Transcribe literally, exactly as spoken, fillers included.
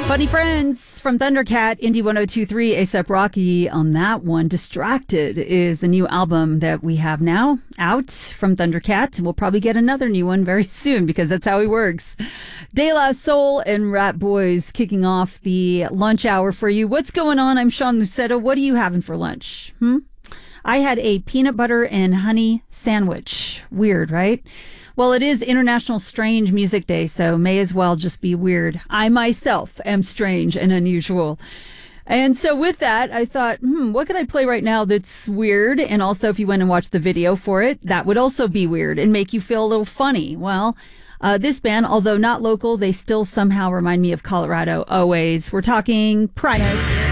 Funny Friends from Thundercat, Indie one oh two point three, A$AP Rocky on that one. Distracted is the new album that we have now out from Thundercat. We'll probably get another new one very soon because that's how he works. De La Soul and Rat Boys kicking off the lunch hour for you. What's going on? I'm Sean Lucetta. What are you having for lunch? Hmm? I had a peanut butter and honey sandwich. Weird, right? Well, it is International Strange Music Day, so may as well just be weird. I myself am strange and unusual. And so with that, I thought, hmm, what can I play right now that's weird? And also, if you went and watched the video for it, that would also be weird and make you feel a little funny. Well, uh, this band, although not local, they still somehow remind me of Colorado always. We're talking Primus.